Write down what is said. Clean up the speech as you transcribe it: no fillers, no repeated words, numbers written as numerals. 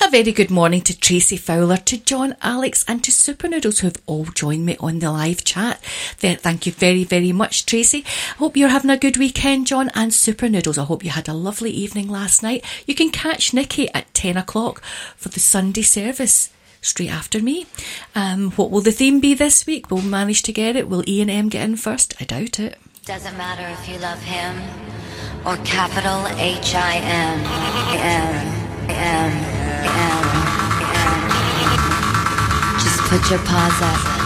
A very good morning to Tracy Fowler, to John, Alex and to Super Noodles, who have all joined me on the live chat. Thank you very, very much, Tracy. I hope you're having a good weekend, John, and Super Noodles. I hope you had a lovely evening last night. You can catch Nikki at 10 o'clock for the Sunday service, straight after me. What will the theme be this week? Will we manage to get it? Will Ian M get in first? I doubt it. Doesn't matter if you love him or capital H-I-M. Just put your paws up.